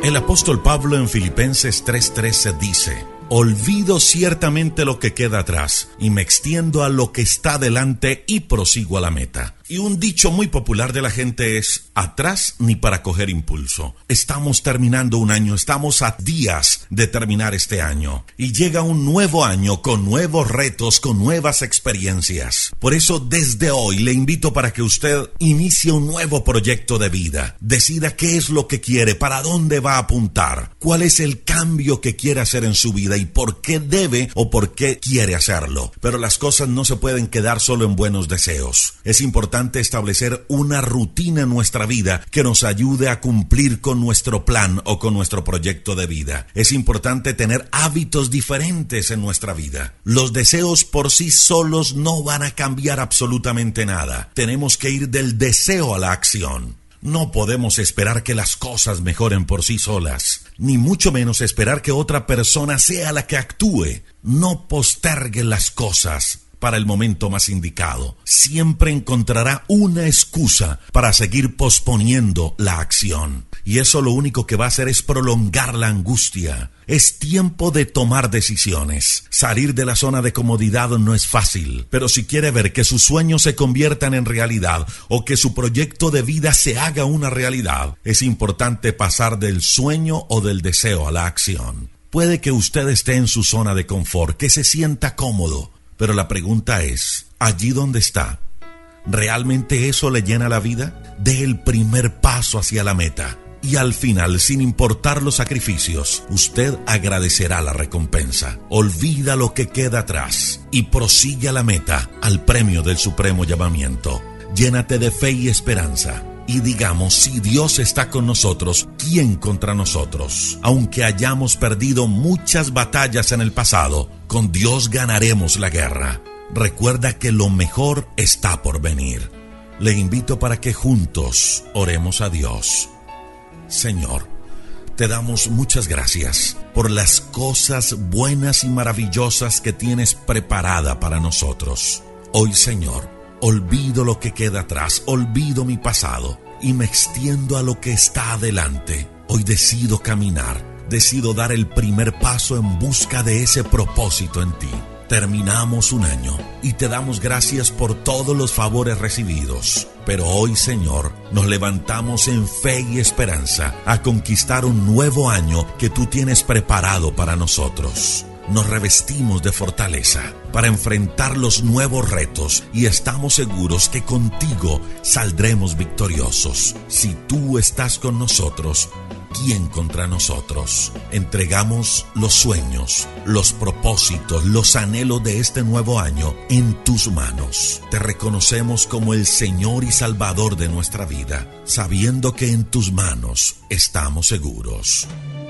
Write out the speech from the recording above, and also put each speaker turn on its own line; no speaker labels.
El apóstol Pablo en Filipenses 3:13 dice: olvido ciertamente lo que queda atrás y me extiendo a lo que está delante y prosigo a la meta. Y un dicho muy popular de la gente es: atrás ni para coger impulso. Estamos terminando un año, estamos a días de terminar este año. Y llega un nuevo año con nuevos retos, con nuevas experiencias. Por eso desde hoy le invito para que usted inicie un nuevo proyecto de vida. Decida qué es lo que quiere, para dónde va a apuntar, cuál es el cambio que quiere hacer en su vida y por qué debe o por qué quiere hacerlo. Pero las cosas no se pueden quedar solo en buenos deseos. Es importante establecer una rutina en nuestra vida que nos ayude a cumplir con nuestro plan o con nuestro proyecto de vida. Es importante tener hábitos diferentes en nuestra vida. Los deseos por sí solos no van a cambiar absolutamente nada. Tenemos que ir del deseo a la acción. No podemos esperar que las cosas mejoren por sí solas, ni mucho menos esperar que otra persona sea la que actúe. No postergue las cosas para el momento más indicado. Siempre encontrará una excusa para seguir posponiendo la acción. Y eso lo único que va a hacer es prolongar la angustia. Es tiempo de tomar decisiones. Salir de la zona de comodidad no es fácil, pero si quiere ver que sus sueños se conviertan en realidad o que su proyecto de vida se haga una realidad, es importante pasar del sueño o del deseo a la acción. Puede que usted esté en su zona de confort, que se sienta cómodo, pero la pregunta es, allí donde está, ¿realmente eso le llena la vida? Dé el primer paso hacia la meta. Y al final, sin importar los sacrificios, usted agradecerá la recompensa. Olvida lo que queda atrás y prosigue a la meta, al premio del supremo llamamiento. Llénate de fe y esperanza. Y digamos, si Dios está con nosotros, ¿quién contra nosotros? Aunque hayamos perdido muchas batallas en el pasado, con Dios ganaremos la guerra. Recuerda que lo mejor está por venir. Le invito para que juntos oremos a Dios. Señor, te damos muchas gracias por las cosas buenas y maravillosas que tienes preparada para nosotros. Hoy, Señor, olvido lo que queda atrás, olvido mi pasado y me extiendo a lo que está adelante. Hoy decido caminar, decido dar el primer paso en busca de ese propósito en ti. Terminamos un año y te damos gracias por todos los favores recibidos. Pero hoy, Señor, nos levantamos en fe y esperanza a conquistar un nuevo año que tú tienes preparado para nosotros. Nos revestimos de fortaleza para enfrentar los nuevos retos y estamos seguros que contigo saldremos victoriosos. Si tú estás con nosotros, ¿quién contra nosotros? Entregamos los sueños, los propósitos, los anhelos de este nuevo año en tus manos. Te reconocemos como el Señor y Salvador de nuestra vida, sabiendo que en tus manos estamos seguros.